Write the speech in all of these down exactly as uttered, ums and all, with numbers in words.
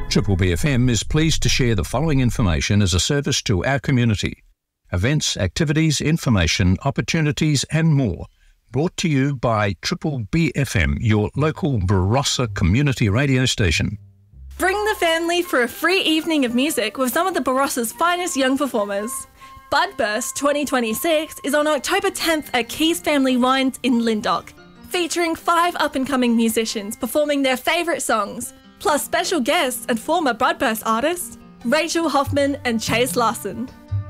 Triple B F M is pleased to share the following information as a service to our community. Events, activities, information, opportunities and more. Brought to you by Triple B F M, your local Barossa community radio station. Bring the family for a free evening of music with some of the Barossa's finest young performers. Budburst twenty twenty-six is on October tenth at Keys Family Wines in Lyndoch, featuring five up-and-coming musicians performing their favourite songs, plus special guests and former Budburst artists, Rachel Hoffman and Chase Larson.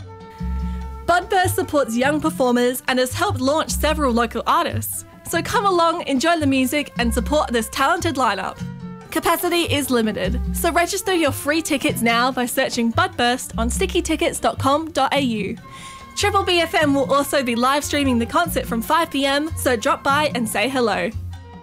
Budburst supports young performers and has helped launch several local artists, so come along, enjoy the music and support this talented lineup. Capacity is limited, so register your free tickets now by searching Budburst on sticky tickets dot com dot a u. Triple B F M will also be live streaming the concert from five p m, so drop by and say hello.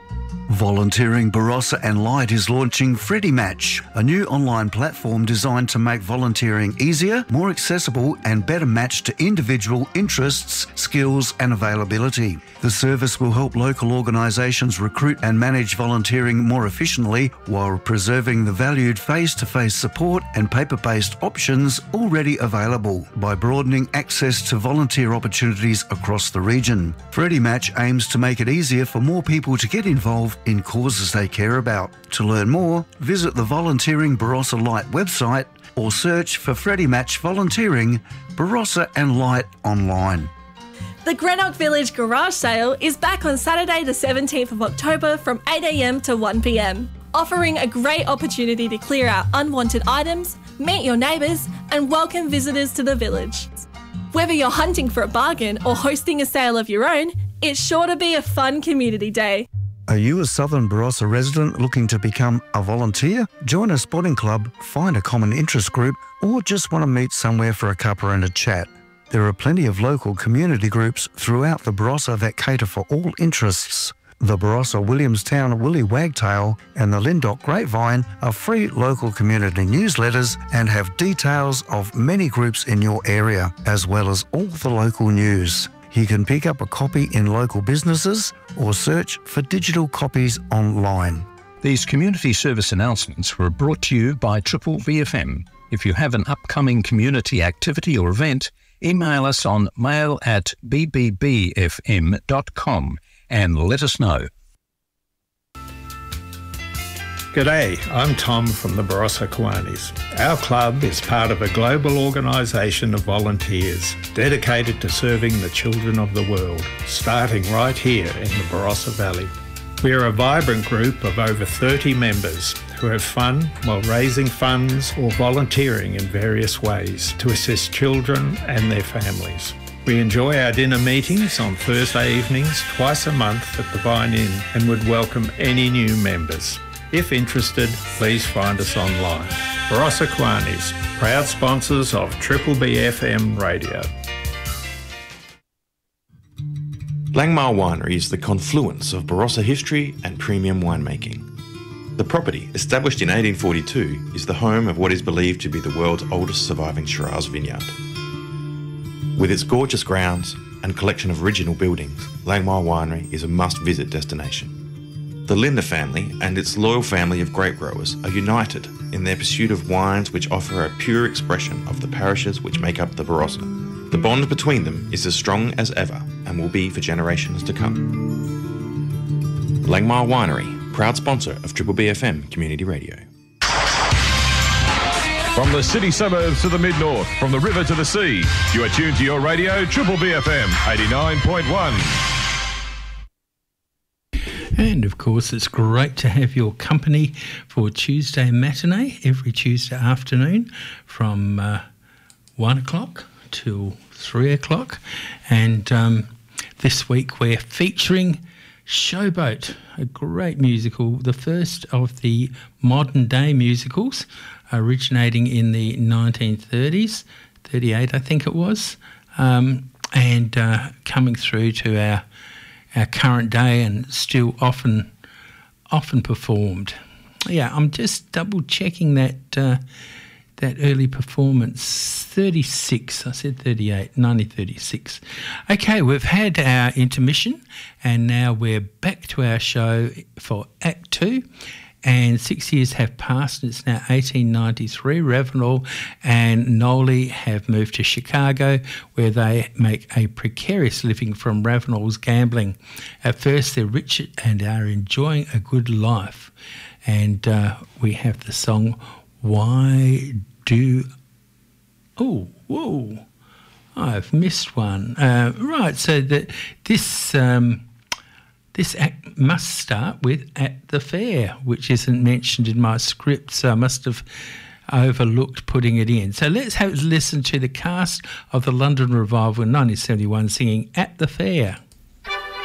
Volunteering Barossa and Light is launching Freddie Match, a new online platform designed to make volunteering easier, more accessible and better matched to individual interests, skills and availability. The service will help local organisations recruit and manage volunteering more efficiently while preserving the valued face-to-face support and paper-based options already available by broadening access to volunteer opportunities across the region. Freddie Match aims to make it easier for more people to get involved in causes they care about. To learn more, visit the Volunteering Barossa Light website or search for Freddie Match Volunteering Barossa and Light online. The Greenock Village Garage Sale is back on Saturday the seventeenth of October from eight a m to one p m, offering a great opportunity to clear out unwanted items, meet your neighbours and welcome visitors to the village. Whether you're hunting for a bargain or hosting a sale of your own, it's sure to be a fun community day. Are you a Southern Barossa resident looking to become a volunteer? Join a spotting club, find a common interest group, or just want to meet somewhere for a cuppa and a chat? There are plenty of local community groups throughout the Barossa that cater for all interests. The Barossa Williamstown Willy Wagtail and the Lyndoch Grapevine are free local community newsletters and have details of many groups in your area, as well as all the local news. You can pick up a copy in local businesses or search for digital copies online. These community service announcements were brought to you by Triple B F M. If you have an upcoming community activity or event, email us on mail at b b b f m dot com and let us know. G'day, I'm Tom from the Barossa Kiwanis. Our club is part of a global organisation of volunteers dedicated to serving the children of the world, starting right here in the Barossa Valley. We are a vibrant group of over thirty members who have fun while raising funds or volunteering in various ways to assist children and their families. We enjoy our dinner meetings on Thursday evenings twice a month at the Vine Inn and would welcome any new members. If interested, please find us online. Barossa Kiwanis, proud sponsors of Triple B F M Radio. Langmar Winery is the confluence of Barossa history and premium winemaking. The property, established in eighteen forty-two, is the home of what is believed to be the world's oldest surviving Shiraz vineyard. With its gorgeous grounds and collection of original buildings, Langmar Winery is a must-visit destination. The Linda family and its loyal family of grape growers are united in their pursuit of wines which offer a pure expression of the parishes which make up the Barossa. The bond between them is as strong as ever and will be for generations to come. Langmar Winery, proud sponsor of Triple B F M Community Radio. From the city suburbs to the mid-north, from the river to the sea, you are tuned to your radio, Triple B F M eighty-nine point one. And of course, it's great to have your company for Tuesday matinee every Tuesday afternoon from uh, one o'clock till three o'clock. And um, this week we're featuring Showboat, a great musical, the first of the modern day musicals, originating in the nineteen thirties, thirty-eight I think it was, um, and uh, coming through to our our current day and still often often performed. Yeah, I'm just double checking that uh, that early performance, thirty-six, I said thirty-eight, nineteen thirty-six. Okay, we've had our intermission and now we're back to our show for Act Two, and six years have passed. It's now eighteen ninety-three. Ravenel and Nolly have moved to Chicago, where they make a precarious living from Ravenel's gambling. At first, they're rich and are enjoying a good life. And uh, we have the song, Why Do... Oh, whoa, I've missed one. Uh, right, so that this... Um, This act must start with At the Fair, which isn't mentioned in my script, so I must have overlooked putting it in. So let's have listen to the cast of the London Revival in nineteen seventy-one singing At the Fair.